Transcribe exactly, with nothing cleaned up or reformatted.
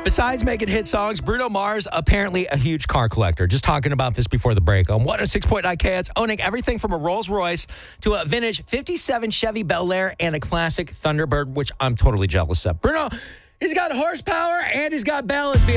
Besides making hit songs, Bruno Mars apparently a huge car collector. Just talking about this before the break on one oh six point nine K H O T S, owning everything from a Rolls Royce to a vintage fifty-seven Chevy Bel Air and a classic Thunderbird, which I'm totally jealous of. Bruno, he's got horsepower and he's got balance.